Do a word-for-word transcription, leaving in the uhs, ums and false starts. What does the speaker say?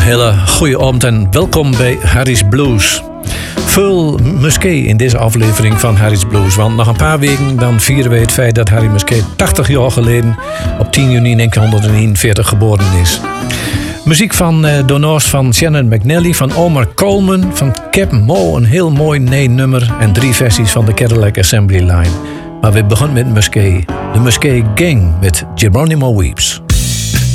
hele goede avond en welkom bij Harry's Blues. Veel Musquet in deze aflevering van Harry's Blues. Want nog een paar weken dan vieren we het feit dat Harry Musquet tachtig jaar geleden op tien juni negentien eenenveertig geboren is. Muziek van uh, donors van Shannon McNally, van Omar Coleman, van Captain Mo, een heel mooi nee-nummer en drie versies van de Cadillac Assembly Line. Maar we beginnen met Musquet. De Musquet Gang met Geronimo Weeps.